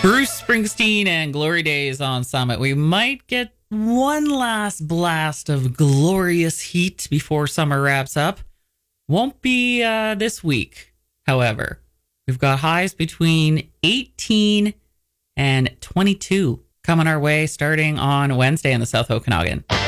Bruce Springsteen and Glory Days on Summit. We might get one last blast of glorious heat before summer wraps up. Won't be this week, however. We've got highs between 18 and 22 coming our way starting on Wednesday in the South Okanagan.